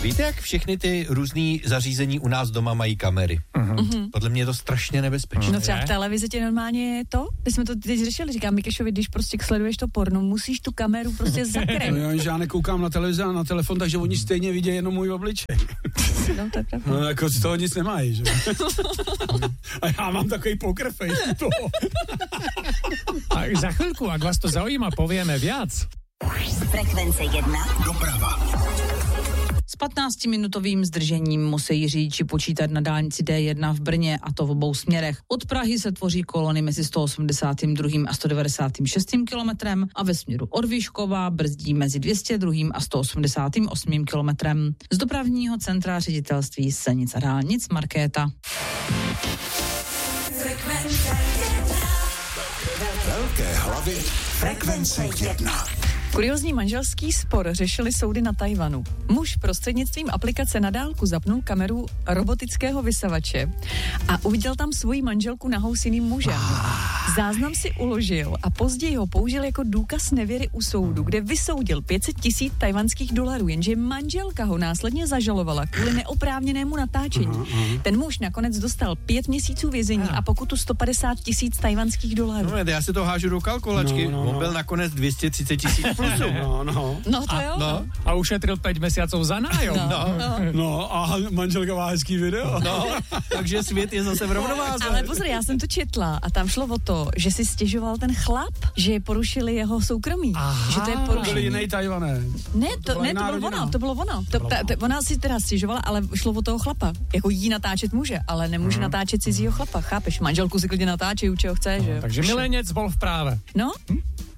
Víte, jak všechny ty různý zařízení u nás doma mají kamery? Podle mě je to strašně nebezpečné. No třeba v televizi tě normálně to, když jsme to teď řešili, říkám Mikešovi, když prostě sleduješ to porno, musíš tu kameru prostě zakrýt. No já nekoukám na televizi a na telefon, takže oni stejně vidí jenom můj obličej. No, to je pravda. No jako z toho nic nemají, že? A já mám takový poker face u toho. A za chvilku, ak vás to zaujíma, povieme viac. Frekvence 1. Doprava. S 15-minutovým zdržením musí řidiči počítat na dálnici D1 v Brně, a to v obou směrech. Od Prahy se tvoří kolony mezi 182. a 196. kilometrem a ve směru od Vyškova brzdí mezi 202. a 188. kilometrem. Z dopravního centra ředitelství silnic a dálnic Markéta. Velké hlavy Frekvence 1. Kuriózní manželský spor řešili soudy na Tajvanu. Muž prostřednictvím aplikace na dálku zapnul kameru robotického vysavače a uviděl tam svoji manželku nahou s jiným mužem. Záznam si uložil a později ho použil jako důkaz nevěry u soudu, kde vysoudil 500 000 tajvanských dolarů, jenže manželka ho následně zažalovala kvůli neoprávněnému natáčení. Ten muž nakonec dostal 5 měsíců vězení a pokutu 150 000 tajvanských dolarů. No, já si to hážu do kalkulačky. On byl nakonec 230 000 plusu. No to jo. No. A ušetril 5 mesiacov za nájom. No a manželka má hezký video. No, takže svět je zase v rovnováze. Ale pozor, já jsem to četla a tam šlo o to, že si stěžoval ten chlap, že porušili jeho soukromí. Aha. Že to je Byli porušení. jiný Tajvané. Ne, to bylo ono. Ona si teda stěžovala, ale šlo o toho chlapa. Jako jí natáčet může, ale nemůže natáčet cizího chlapa, chápeš? Manželku si klidně natáčí, u čeho chce, že jo? Takže milenec bol v práve. No,